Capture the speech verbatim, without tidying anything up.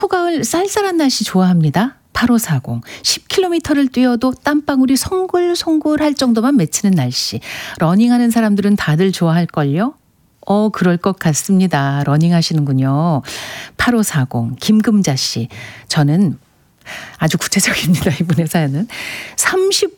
초가을 쌀쌀한 날씨 좋아합니다. 팔오사공. 십 킬로미터를 뛰어도 땀방울이 송골송골 할 정도만 맺히는 날씨. 러닝하는 사람들은 다들 좋아할걸요? 어, 그럴 것 같습니다. 러닝 하시는군요. 팔오사공. 김금자 씨. 저는 아주 구체적입니다. 이분의 사연은. 삼십